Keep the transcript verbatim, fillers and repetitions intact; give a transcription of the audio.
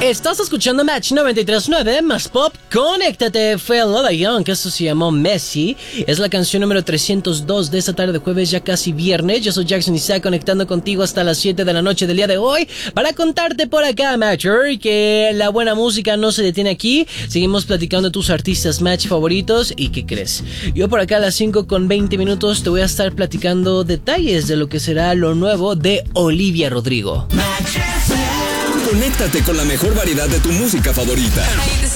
Estás escuchando Match noventa y tres punto nueve más pop. Conéctate, fue Lola Young, que eso se llamó Messi. Es la canción número trescientos dos de esta tarde de jueves, ya casi viernes. Yo soy Jackson Isaac, conectando contigo hasta las siete de la noche del día de hoy para contarte por acá, Matcher, que la buena música no se detiene aquí. Seguimos platicando de tus artistas Match favoritos. ¿Y qué crees? Yo por acá a las cinco con veinte minutos te voy a estar platicando detalles de lo que será lo nuevo de Olivia Rodrigo. Conéctate con la mejor variedad de tu música favorita.